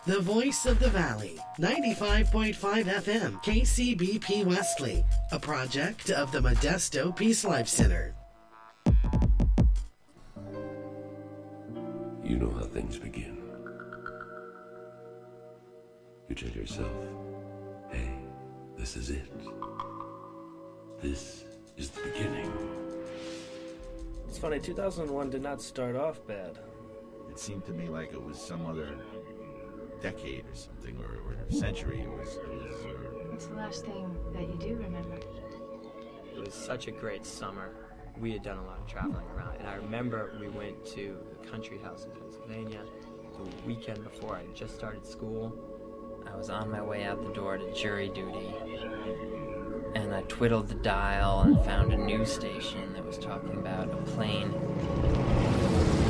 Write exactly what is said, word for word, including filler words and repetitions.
The Voice of the Valley, ninety-five point five F M, K C B P Wesley, a project of the Modesto Peace Life Center. You know how things begin. You tell yourself, hey, this is it. This is the beginning. It's funny, two thousand one did not start off bad. It seemed to me like it was some other decade or something, or, or century. It was, it was uh... What's the last thing that you do remember? It was such a great summer. We had done a lot of traveling around, and I remember we went to a country house in Pennsylvania the weekend before I just started school. I was on my way out the door to jury duty, and I twiddled the dial and found a news station that was talking about a plane